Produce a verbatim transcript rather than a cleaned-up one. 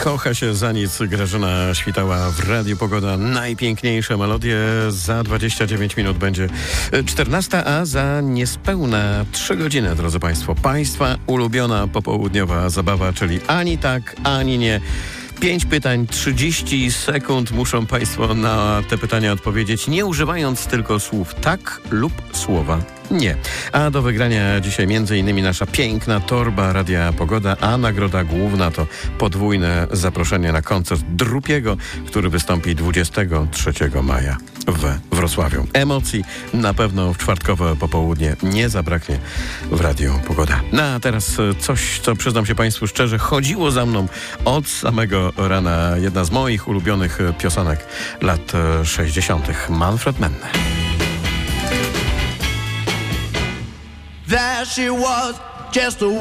Kocha się za nic. Grażyna Świtała w Radiu Pogoda. Najpiękniejsze melodie. Za dwadzieścia dziewięć minut będzie czternasta, a za niespełna trzy godziny, drodzy Państwo, Państwa ulubiona popołudniowa zabawa, czyli ani tak, ani nie. Pięć pytań, trzydzieści sekund. Muszą Państwo na te pytania odpowiedzieć, nie używając tylko słów tak lub słowa nie. A do wygrania dzisiaj między innymi nasza piękna torba Radia Pogoda, a nagroda główna to podwójne zaproszenie na koncert Drupiego, który wystąpi dwudziestego trzeciego maja we Wrocławiu. Emocji na pewno w czwartkowe popołudnie nie zabraknie w Radiu Pogoda. No a teraz coś, co przyznam się Państwu szczerze, chodziło za mną od samego rana. Jedna z moich ulubionych piosenek lat sześćdziesiątych. Manfred Mann. There she was, just a